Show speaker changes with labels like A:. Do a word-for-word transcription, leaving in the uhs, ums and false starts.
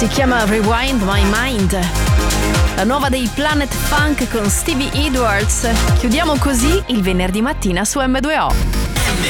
A: Si chiama Rewind My Mind, la nuova dei Planet Funk con Stevie Edwards. Chiudiamo così il venerdì mattina su emme due o.